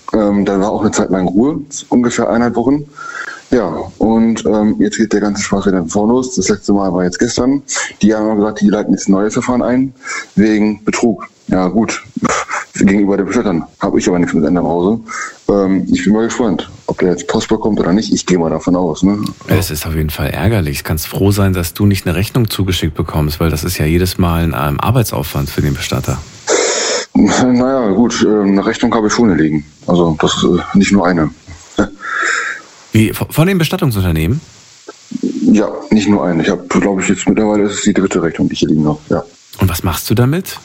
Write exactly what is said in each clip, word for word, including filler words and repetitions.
Ähm, dann war auch eine Zeit lang Ruhe, ungefähr eineinhalb Wochen. Ja, und ähm, jetzt geht der ganze Spaß wieder vor los. Das letzte Mal war jetzt gestern. Die haben gesagt, die leiten jetzt ein neues Verfahren ein, wegen Betrug. Ja gut, gegenüber den Bestattern habe ich aber nichts mit Ende im Hause. Ähm, ich bin mal gespannt, ob der jetzt Post bekommt oder nicht. Ich gehe mal davon aus. Ne? Es ist auf jeden Fall ärgerlich. Du kannst froh sein, dass du nicht eine Rechnung zugeschickt bekommst, weil das ist ja jedes Mal ein ähm, Arbeitsaufwand für den Bestatter. Naja, gut, äh, eine Rechnung habe ich schon erlegen. Also das ist äh, nicht nur eine. Wie, von dem Bestattungsunternehmen? Ja, nicht nur eine. Ich habe, glaube ich, jetzt mittlerweile ist es die dritte Rechnung, die ich hier liegen habe. Ja. Und was machst du damit?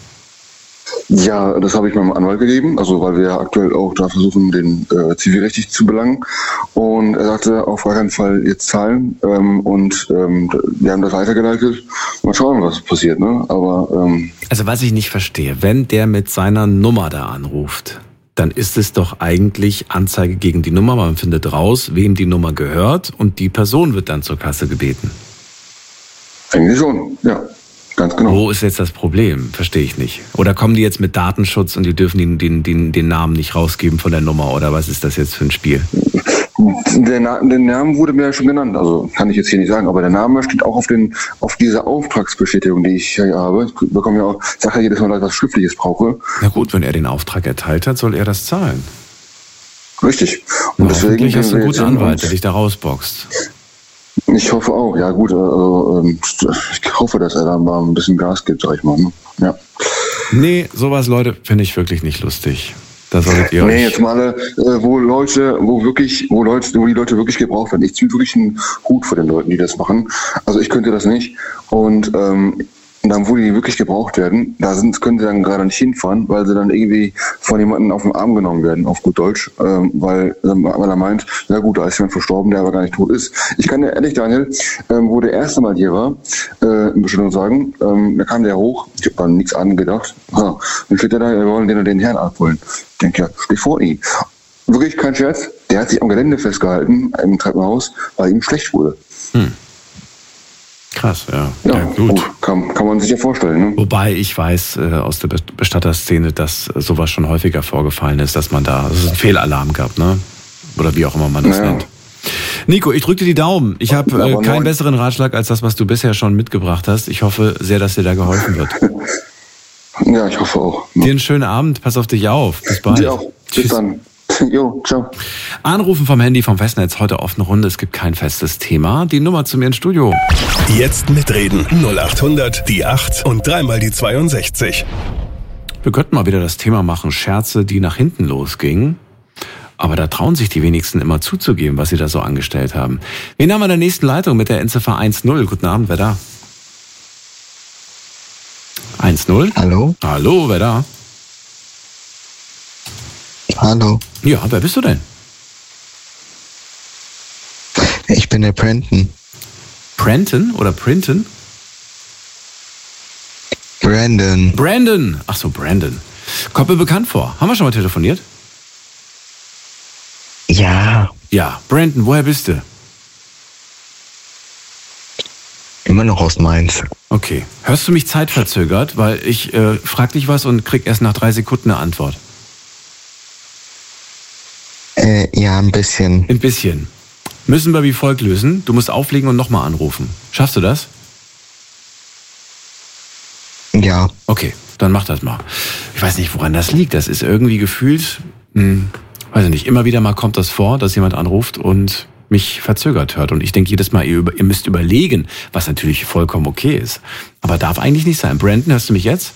Ja, das habe ich meinem Anwalt gegeben, also weil wir ja aktuell auch da versuchen, den äh, zivilrechtlich zu belangen. Und er sagte, auf gar keinen Fall jetzt zahlen. Ähm, und ähm, wir haben das weitergeleitet. Mal schauen, was passiert. Ne? Aber ähm, also was ich nicht verstehe, wenn der mit seiner Nummer da anruft, dann ist es doch eigentlich Anzeige gegen die Nummer. Man findet raus, wem die Nummer gehört und die Person wird dann zur Kasse gebeten. Eigentlich schon, ja. Ganz genau. Wo ist jetzt das Problem? Verstehe ich nicht. Oder kommen die jetzt mit Datenschutz und die dürfen den, den, den, den Namen nicht rausgeben von der Nummer? Oder was ist das jetzt für ein Spiel? Der, Na- der Name wurde mir ja schon genannt, also kann ich jetzt hier nicht sagen, aber der Name steht auch auf, den, auf dieser Auftragsbestätigung, die ich hier habe. Ich bekomme ja auch, ich sage ja jedes Mal, dass ich was Schriftliches brauche. Na gut, wenn er den Auftrag erteilt hat, soll er das zahlen. Richtig. Und Na, deswegen hoffentlich hast du einen jetzt guten hin Anwalt, und- der dich da rausboxt. Ich hoffe auch, ja gut, also, ähm, ich hoffe, dass er da mal ein bisschen Gas gibt, sag ich mal. Ne? Ja. Nee, sowas, Leute, finde ich wirklich nicht lustig. Da solltet ihr Nee, euch... jetzt mal, äh, wo Leute, wo wirklich, wo Leute, wo die Leute wirklich gebraucht werden. Ich ziehe wirklich einen Hut vor den Leuten, die das machen. Also ich könnte das nicht. Und ähm, dann, wo die wirklich gebraucht werden, da sind, können sie dann gerade nicht hinfahren, weil sie dann irgendwie von jemandem auf den Arm genommen werden, auf gut Deutsch, ähm, weil, ähm, weil er meint, ja gut, da ist jemand verstorben, der aber gar nicht tot ist. Ich kann dir ehrlich, Daniel, ähm, wo der erste Mal hier war, äh, in Bestellung sagen, ähm, da kam der hoch, ich habe dann nichts angedacht, ha, dann steht der da, wir wollen den und den Herrn abholen. Ich denke, ja, steh vor ihm. Wirklich kein Scherz, der hat sich am Gelände festgehalten, im Treppenhaus, weil ihm schlecht wurde. Hm. Krass, ja. Ja, Ja, gut. gut. Kann, kann man sich ja vorstellen. Ne? Wobei ich weiß äh, aus der Bestatterszene, dass äh, sowas schon häufiger vorgefallen ist, dass man da, dass es einen Fehlalarm gab, ne? Oder wie auch immer man das Naja. nennt. Nico, ich drücke dir die Daumen. Ich habe äh, Aber keinen neun- besseren Ratschlag als das, was du bisher schon mitgebracht hast. Ich hoffe sehr, dass dir da geholfen wird. Ja, ich hoffe auch. Dir einen schönen Abend, pass auf dich auf. Bis bald. Dir auch. Bis dann. Jo, ciao. Anrufen vom Handy, vom Festnetz, heute offene Runde. Es gibt kein festes Thema. Die Nummer zu mir ins Studio. Jetzt mitreden. null acht hundert, die acht und dreimal die zweiundsechzig. Wir könnten mal wieder das Thema machen, Scherze, die nach hinten losgingen. Aber da trauen sich die wenigsten immer zuzugeben, was sie da so angestellt haben. Wen haben wir in der nächsten Leitung mit der Endziffer eins null? Guten Abend, wer da? eins null? Hallo? Hallo, wer da? Hallo. Ja, wer bist du denn? Ich bin der Brenton. Prenton oder Printon? Brandon. Brandon. Ach so, Brandon. Kommt mir bekannt vor. Haben wir schon mal telefoniert? Ja, Ja. Brandon, woher bist du? immer noch aus Mainz. Okay. Hörst du mich zeitverzögert? Weil ich äh, frag dich was und krieg erst nach drei Sekunden eine Antwort. Äh, ja, ein bisschen. Ein bisschen. Müssen wir wie folgt lösen. Du musst auflegen und nochmal anrufen. Schaffst du das? Ja, Okay, dann mach das mal. Ich weiß nicht, woran das liegt. Das ist irgendwie gefühlt, hm, weiß ich nicht, immer wieder mal kommt das vor, dass jemand anruft und mich verzögert hört. Und ich denke jedes Mal, ihr, über, ihr müsst überlegen, was natürlich vollkommen okay ist. Aber darf eigentlich nicht sein. Brandon, hörst du mich jetzt?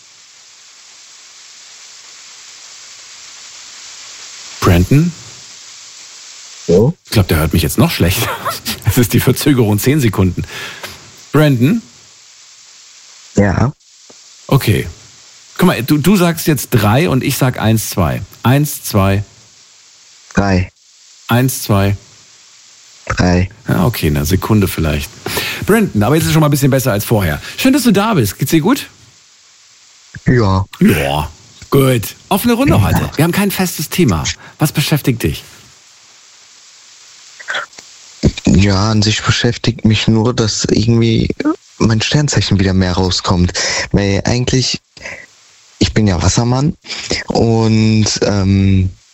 Brandon? so? Ich glaube, der hört mich jetzt noch schlechter. Es ist die Verzögerung zehn Sekunden. Brandon? Ja, Okay. Guck mal, du, du sagst jetzt drei und ich sag eins, zwei. Eins, zwei, drei, eins, zwei. drei. Ja, okay, eine Sekunde vielleicht. Brandon, aber jetzt ist schon mal ein bisschen besser als vorher. Schön, dass du da bist. Geht's dir gut? Ja, Ja. Gut. Offene Runde heute. Wir haben kein festes Thema. Was beschäftigt dich? ja, an sich beschäftigt mich nur, dass irgendwie mein Sternzeichen wieder mehr rauskommt. Weil eigentlich, ich bin ja Wassermann und ähm,